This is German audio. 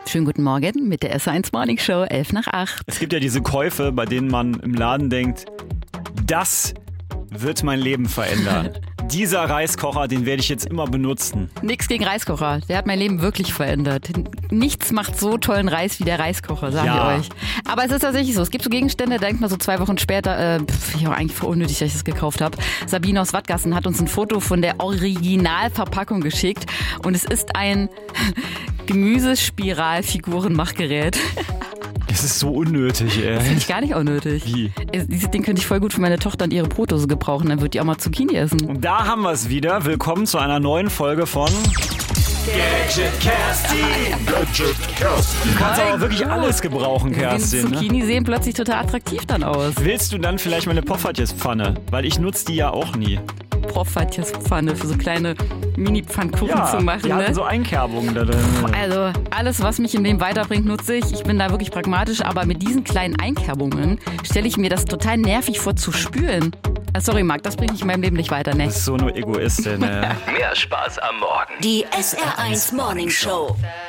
Schönen guten Morgen mit der S1 Morning Show, 7:11. Es gibt ja diese Käufe, bei denen man im Laden denkt, das wird mein Leben verändern. Dieser Reiskocher, den werde ich jetzt immer benutzen. Nix gegen Reiskocher, der hat mein Leben wirklich verändert. Nichts macht so tollen Reis wie der Reiskocher, sagen wir euch. Aber es ist tatsächlich so, es gibt so Gegenstände, da denkt man so 2 Wochen später, ich habe eigentlich voll unnötig, dass ich das gekauft habe. Sabine aus Wattgassen hat uns ein Foto von der Originalverpackung geschickt und es ist ein Gemüsespiralfigurenmachgerät. Das ist so unnötig, ey. Das finde ich gar nicht unnötig. Wie? Dieses Ding könnte ich voll gut für meine Tochter und ihre Brotdose gebrauchen, dann wird die auch mal Zucchini essen. Und da haben wir es wieder. Willkommen zu einer neuen Folge von Gadget Kerstin. Du kannst aber wirklich alles gebrauchen, Kerstin. Die Zucchini sehen plötzlich total attraktiv dann aus. Willst du dann vielleicht meine Poffertjes-Pfanne? Weil ich nutze die ja auch nie. Poffertjes-Pfanne für so kleine Mini-Pfannkuchen zu machen. Die haben so Einkerbungen da drin. Also alles, was mich in dem weiterbringt, nutze ich. Ich bin da wirklich pragmatisch, aber mit diesen kleinen Einkerbungen stelle ich mir das total nervig vor zu spülen. Sorry, Marc, das bringt mich in meinem Leben nicht weiter, ne? Das ist so eine Egoistin, Mehr Spaß am Morgen. Die SR1 Morning Show.